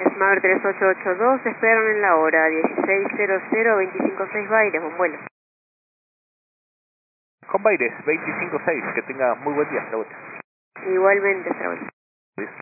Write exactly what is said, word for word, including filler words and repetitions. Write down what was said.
Smart tres ocho ocho dos, esperan en la hora dieciséis cero cero, veinticinco seis Baires, buen vuelo. Con Baires, veinticinco seis, que tenga muy buen día, hasta la vuelta. Igualmente, hasta la vuelta. Listo.